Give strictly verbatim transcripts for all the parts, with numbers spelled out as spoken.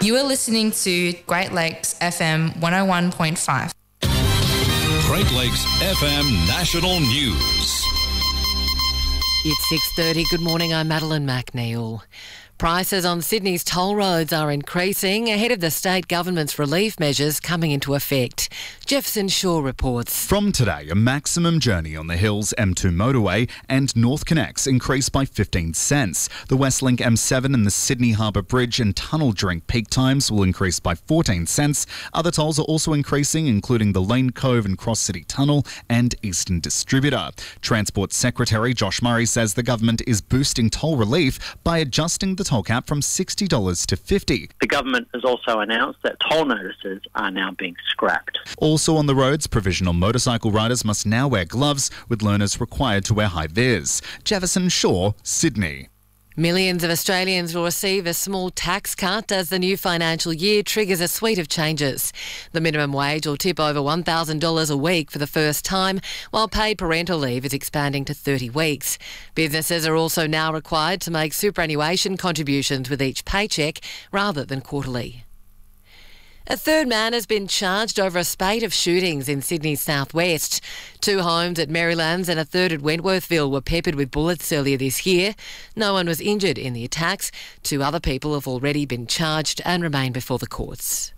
You are listening to Great Lakes F M one oh one point five. Great Lakes F M National News. It's six thirty. Good morning, I'm Madeline McNeil. Prices on Sydney's toll roads are increasing ahead of the state government's relief measures coming into effect. Jefferson Shaw reports. From today, a maximum journey on the Hills M two motorway and North Connects increased by fifteen cents. The Westlink M seven and the Sydney Harbour Bridge and tunnel during peak times will increase by fourteen cents. Other tolls are also increasing, including the Lane Cove and Cross City Tunnel and Eastern Distributor. Transport Secretary Josh Murray says the government is boosting toll relief by adjusting the toll cap from sixty dollars to fifty dollars. The government has also announced that toll notices are now being scrapped. Also on the roads, provisional motorcycle riders must now wear gloves, with learners required to wear high vis. Jefferson Shaw, Sydney. Millions of Australians will receive a small tax cut as the new financial year triggers a suite of changes. The minimum wage will tip over one thousand dollars a week for the first time, while paid parental leave is expanding to thirty weeks. Businesses are also now required to make superannuation contributions with each paycheck rather than quarterly. A third man has been charged over a spate of shootings in Sydney's southwest. Two homes at Marylands and a third at Wentworthville were peppered with bullets earlier this year. No one was injured in the attacks. Two other people have already been charged and remain before the courts.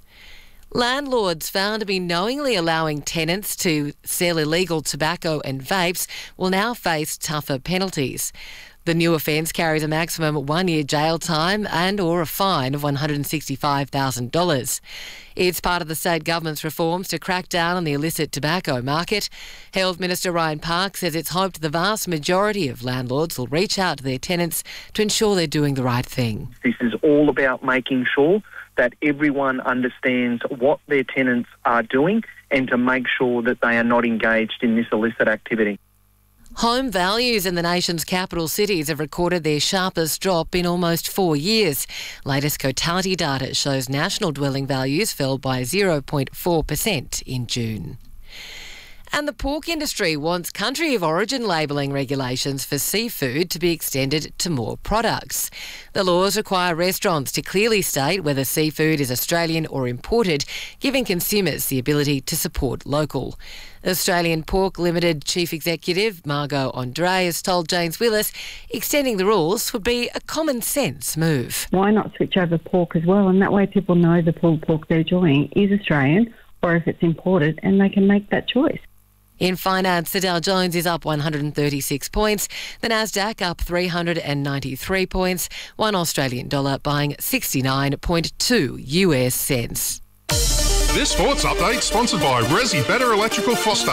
Landlords found to be knowingly allowing tenants to sell illegal tobacco and vapes will now face tougher penalties. The new offence carries a maximum one-year jail time and or a fine of one hundred sixty-five thousand dollars. It's part of the state government's reforms to crack down on the illicit tobacco market. Health Minister Ryan Park says it's hoped the vast majority of landlords will reach out to their tenants to ensure they're doing the right thing. This is all about making sure that everyone understands what their tenants are doing and to make sure that they are not engaged in this illicit activity. Home values in the nation's capital cities have recorded their sharpest drop in almost four years. Latest Cotality data shows national dwelling values fell by zero point four percent in June. And the pork industry wants country of origin labelling regulations for seafood to be extended to more products. The laws require restaurants to clearly state whether seafood is Australian or imported, giving consumers the ability to support local. Australian Pork Limited Chief Executive Margot Andre has told James Willis extending the rules would be a common sense move. Why not switch over pork as well? And that way people know the pulled pork they're enjoying is Australian or if it's imported, and they can make that choice. In finance, the Dow Jones is up one hundred thirty-six points, the Nasdaq up three hundred ninety-three points, one Australian dollar buying sixty-nine point two U S cents. This sports update sponsored by Resi Better Electrical Foster.